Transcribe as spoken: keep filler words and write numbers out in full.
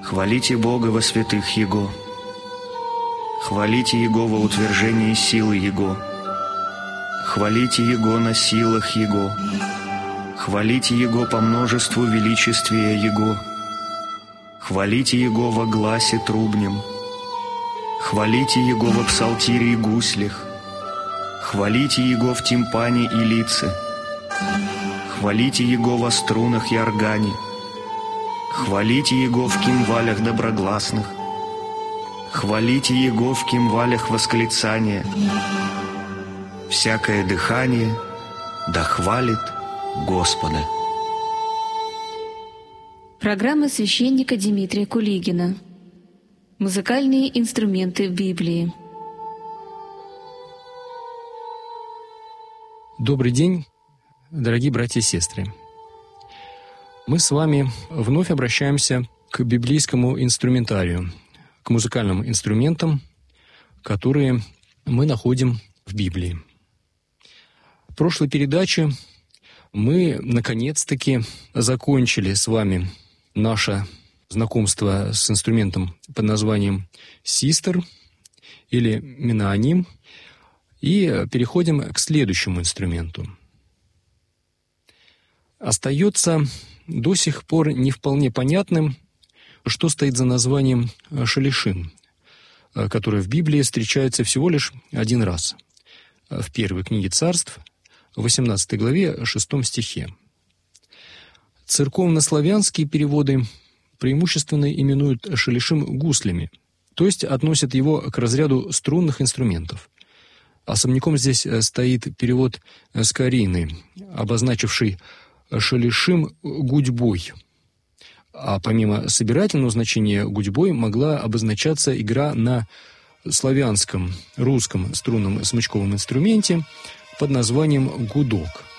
Хвалите Бога во святых Его. Хвалите Его во утверждении силы Его. Хвалите Его на силах Его. Хвалите Его по множеству величествия Его. Хвалите Его во гласе трубнем. Хвалите Его во псалтире и гуслях. Хвалите Его в тимпане и лице. Хвалите Его во струнах и органе. Хвалите Его в кимвалях доброгласных. Хвалите Его в кимвалях восклицания. Всякое дыхание да хвалит Господа. Программа священника Дмитрия Кулигина. Музыкальные инструменты в Библии. Добрый день, дорогие братья и сестры. Мы с вами вновь обращаемся к библейскому инструментарию, к музыкальным инструментам, которые мы находим в Библии. В прошлой передаче мы, наконец-таки, закончили с вами наше знакомство с инструментом под названием систер или меноним и переходим к следующему инструменту. Остается до сих пор не вполне понятным, что стоит за названием шалишим, которое в Библии встречается всего лишь один раз, в первой книге Царств, в восемнадцатой главе, шестом стихе. Церковно-славянские переводы преимущественно именуют шалишим гуслями, то есть относят его к разряду струнных инструментов. Особняком здесь стоит перевод Скорины, обозначивший шалишим гудьбой. А помимо собирательного значения гудьбой могла обозначаться игра на славянском, русском струнном смычковом инструменте под названием гудок.